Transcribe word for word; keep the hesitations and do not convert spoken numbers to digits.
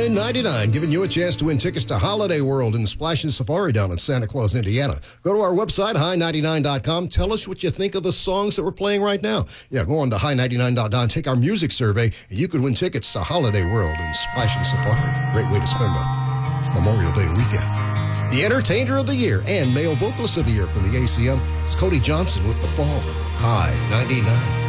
High ninety-nine, giving you a chance to win tickets to Holiday World and Splash and Safari down in Santa Claus, Indiana. Go to our website, high ninety-nine dot com. Tell us what you think of the songs that we're playing right now. Yeah, go on to high ninety-nine dot com, take our music survey, and you could win tickets to Holiday World and Splash and Safari. Great way to spend the Memorial Day weekend. The Entertainer of the Year and Male Vocalist of the Year from the A C M is Cody Johnson with The Fall. High ninety-nine.